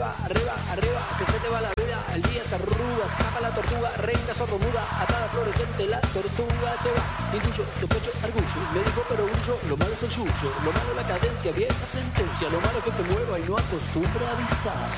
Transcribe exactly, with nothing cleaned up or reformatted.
arriba, arriba, arriba, que se te va la vida, el día se arruga, se escapa la tortuga, reina sordomuda, atada fluorescente, la tortuga se va, intuyo, sospecho, argullo, me dijo pero brillo, lo malo es el yuyo, lo malo la cadencia, vieja sentencia, lo malo que se mueva y no acostumbra a avisar.